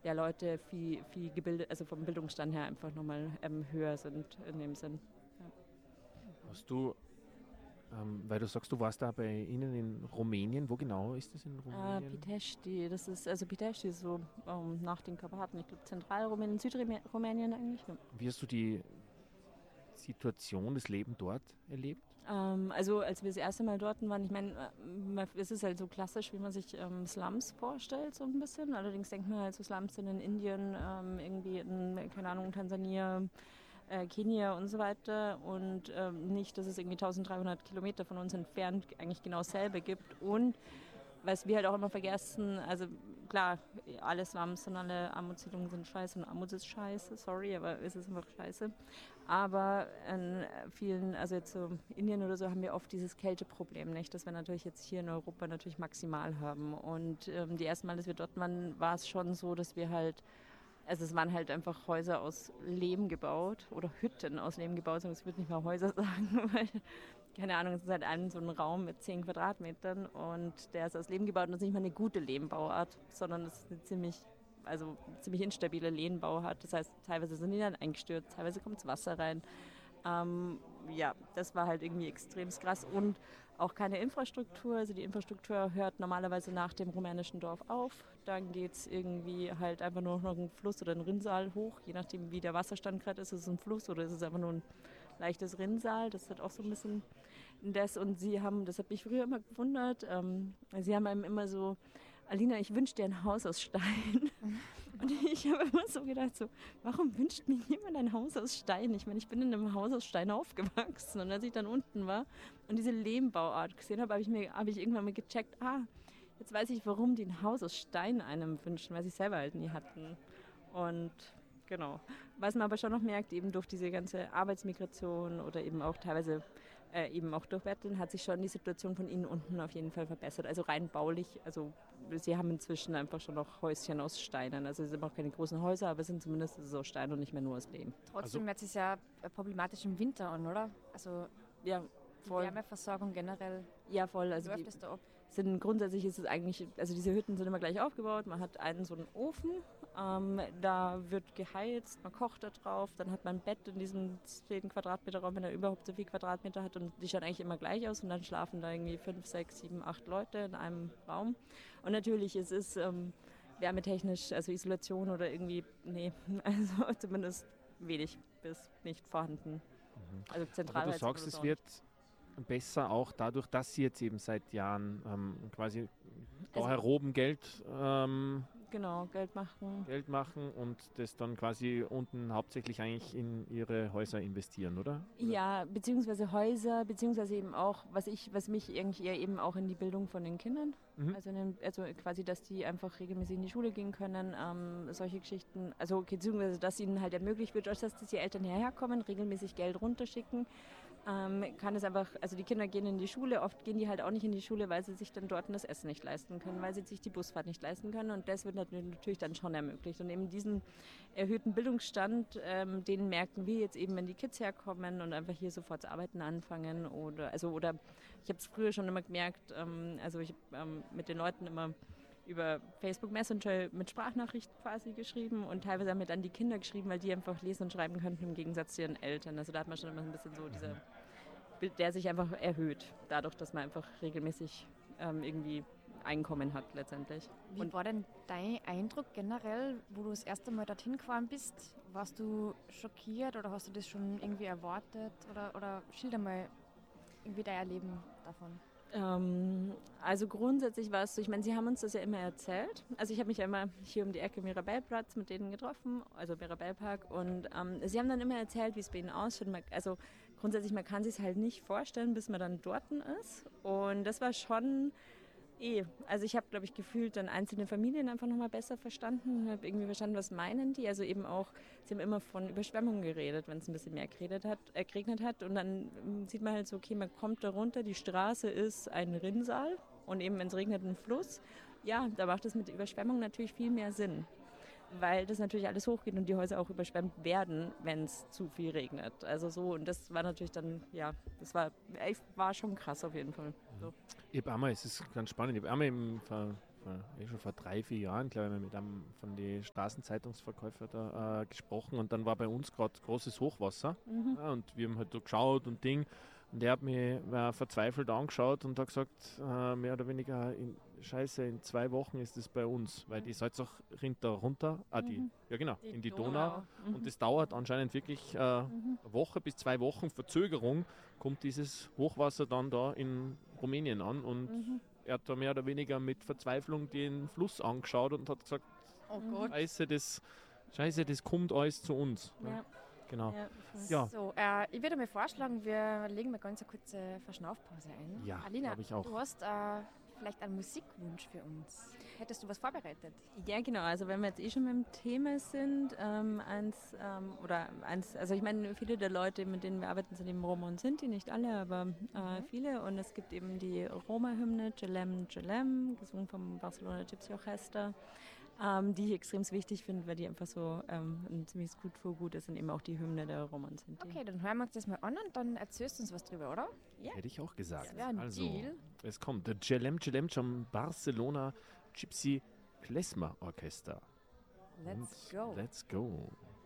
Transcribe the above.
der Leute viel gebildet, also vom Bildungsstand her einfach nochmal höher sind in dem Sinn. Ja. Hast du, weil du sagst, du warst da bei Ihnen in Rumänien, wo genau ist das in Rumänien? Pitești, Pitești ist so nach den Karpaten, ich glaube Zentralrumänien, Südrumänien eigentlich. Ja. Wie hast du die Situation, das Leben dort erlebt? Also als wir das erste Mal dort waren, ich meine, es ist halt so klassisch, wie man sich Slums vorstellt, so ein bisschen. Allerdings denkt man halt so Slums sind in Indien, irgendwie in, keine Ahnung, Tansania, Kenia und so weiter. Und nicht, dass es irgendwie 1300 Kilometer von uns entfernt eigentlich genau dasselbe gibt. Und was wir halt auch immer vergessen, also klar, alle Slums und alle Armutssiedlungen sind scheiße und Armut ist scheiße, sorry, aber es ist einfach scheiße. Aber in vielen, also jetzt so Indien oder so, haben wir oft dieses Kälteproblem, nicht? Das wir natürlich jetzt hier in Europa natürlich maximal haben. Und die ersten Mal, dass wir dort waren, war es schon so, dass wir halt, also es waren halt einfach Häuser aus Lehm gebaut oder Hütten aus Lehm gebaut, sondern ich würde nicht mal Häuser sagen, weil, keine Ahnung, es ist halt so ein Raum mit 10 Quadratmetern und der ist aus Lehm gebaut und das ist nicht mal eine gute Lehmbauart, sondern es ist eine ziemlich instabile Lehmbauart. Das heißt, teilweise sind die dann eingestürzt, teilweise kommt das Wasser rein. Ja, das war halt irgendwie extrem krass und auch keine Infrastruktur. Also die Infrastruktur hört normalerweise nach dem rumänischen Dorf auf. Dann geht es irgendwie halt einfach nur noch einen Fluss oder einen Rinnsal hoch, je nachdem wie der Wasserstand gerade ist. Ist es ein Fluss oder ist es einfach nur ein leichtes Rinnsal? Das hat auch so ein bisschen das. Und das hat mich früher immer gewundert, sie haben einem immer so, Alina, ich wünsche dir ein Haus aus Stein. Und ich habe immer so gedacht, so, warum wünscht mir jemand ein Haus aus Stein? Ich meine, ich bin in einem Haus aus Stein aufgewachsen. Und als ich dann unten war und diese Lehmbauart gesehen habe, habe ich irgendwann mal gecheckt, jetzt weiß ich, warum die ein Haus aus Stein einem wünschen, weil sie es selber halt nie hatten. Und genau. Was man aber schon noch merkt, eben durch diese ganze Arbeitsmigration oder eben auch teilweise eben auch durch Betteln, hat sich schon die Situation von ihnen unten auf jeden Fall verbessert. Also rein baulich, also sie haben inzwischen einfach schon noch Häuschen aus Steinen. Also es sind auch keine großen Häuser, aber es sind zumindest so Steine und nicht mehr nur aus Lehm. Trotzdem hört sich ja problematisch im Winter an, oder? Also ja, voll. Wärmeversorgung generell. Ja, voll. Also läuft es da ab? Grundsätzlich ist es eigentlich, also diese Hütten sind immer gleich aufgebaut. Man hat so einen Ofen, da wird geheizt, man kocht da drauf, dann hat man ein Bett in diesem 10 Quadratmeter Raum, wenn er überhaupt so viel Quadratmeter hat und die schauen eigentlich immer gleich aus und dann schlafen da irgendwie 5, 6, 7, 8 Leute in einem Raum. Und natürlich ist es wärmetechnisch, also Isolation oder irgendwie, nee, also zumindest wenig bis nicht vorhanden. Also zentral. Aber du sagst, es wird besser auch dadurch, dass sie jetzt eben seit Jahren quasi da heroben Geld machen und das dann quasi unten hauptsächlich eigentlich in ihre Häuser investieren, oder? Ja, beziehungsweise Häuser, beziehungsweise eben auch, was mich irgendwie eher eben auch in die Bildung von den Kindern, also quasi, dass die einfach regelmäßig in die Schule gehen können, solche Geschichten, also beziehungsweise, dass ihnen halt ermöglicht wird, dass die Eltern hierher kommen, regelmäßig Geld runterschicken, kann es einfach, also die Kinder gehen in die Schule, oft gehen die halt auch nicht in die Schule, weil sie sich dann dort das Essen nicht leisten können, weil sie sich die Busfahrt nicht leisten können und das wird natürlich dann schon ermöglicht und eben diesen erhöhten Bildungsstand, den merken wir jetzt eben, wenn die Kids herkommen und einfach hier sofort zu arbeiten anfangen oder ich habe es früher schon immer gemerkt, ich habe mit den Leuten immer über Facebook Messenger mit Sprachnachrichten quasi geschrieben und teilweise haben wir dann die Kinder geschrieben, weil die einfach lesen und schreiben könnten im Gegensatz zu ihren Eltern. Also da hat man schon immer ein bisschen so dieser Bild, der sich einfach erhöht, dadurch, dass man einfach regelmäßig irgendwie Einkommen hat letztendlich. Wie war denn dein Eindruck generell, wo du das erste Mal dorthin gefahren bist? Warst du schockiert oder hast du das schon irgendwie erwartet? Oder schilder mal irgendwie dein Erleben davon. Also grundsätzlich war es so, ich meine, sie haben uns das ja immer erzählt. Also ich habe mich ja immer hier um die Ecke Mirabellplatz mit denen getroffen, also Mirabellpark. Und sie haben dann immer erzählt, wie es bei ihnen ausschaut. Also grundsätzlich, man kann sich es halt nicht vorstellen, bis man dann dort ist. Und das war schon also ich habe, glaube ich, gefühlt dann einzelne Familien einfach nochmal besser verstanden. Ich habe irgendwie verstanden, was meinen die. Also eben auch, sie haben immer von Überschwemmungen geredet, wenn es ein bisschen mehr geregnet hat. Und dann sieht man halt so, okay, man kommt da runter, die Straße ist ein Rinnsal und eben, wenn es regnet, ein Fluss. Ja, da macht es mit Überschwemmung natürlich viel mehr Sinn. Weil das natürlich alles hochgeht und die Häuser auch überschwemmt werden, wenn es zu viel regnet. Also so, und das war natürlich dann, das war schon krass auf jeden Fall. So. Ich habe einmal, es ist ganz spannend, ich habe einmal vor schon vor 3-4 Jahren, glaube ich, mit einem von den Straßenzeitungsverkäufern da gesprochen und dann war bei uns gerade großes Hochwasser ja, und wir haben halt da geschaut und Ding und der hat mich verzweifelt angeschaut und hat gesagt, mehr oder weniger, Scheiße, in 2 Wochen ist es bei uns, weil die Salzach rinnt da runter, ja genau, in die Donau. Und das dauert anscheinend wirklich eine Woche bis 2 Wochen Verzögerung, kommt dieses Hochwasser dann da in Rumänien an und er hat da mehr oder weniger mit Verzweiflung den Fluss angeschaut und hat gesagt, Oh Gott. Scheiße, das kommt alles zu uns. Ja. Genau. Ja. So, ich würde mal vorschlagen, wir legen mal ganz eine kurze Verschnaufpause ein. Ja, Alina, glaube ich auch. du hast vielleicht einen Musikwunsch für uns. Hättest du was vorbereitet? Ja, genau. Also wenn wir jetzt schon beim Thema sind, also ich meine, viele der Leute, mit denen wir arbeiten, sind eben Roma und Sinti, nicht alle, aber viele. Und es gibt eben die Roma-Hymne, Jelem, Jelem, gesungen vom Barcelona Gypsy Orchester, die ich extrem wichtig finde, weil die einfach so ein ziemlich gut ist und eben auch die Hymne der Roma und Sinti. Okay, dann hören wir uns das mal an und dann erzählst du uns was drüber, oder? Ja. Hätte ich auch gesagt. Das wäre ein Also, Deal. es kommt der Jelem Jelem vom Barcelona Gypsy Klezmer Orchester. Let's go. Let's go.